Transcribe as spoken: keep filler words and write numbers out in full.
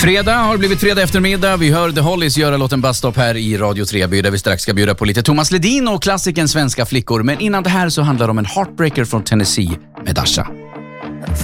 Fredag har blivit fredag eftermiddag. Vi hör The Hollies göra låten Bus Stop här i Radio Treby, där vi strax ska bjuda på lite Thomas Ledin och klassiken Svenska flickor. Men innan det här så handlar det om en heartbreaker från Tennessee med Dasha.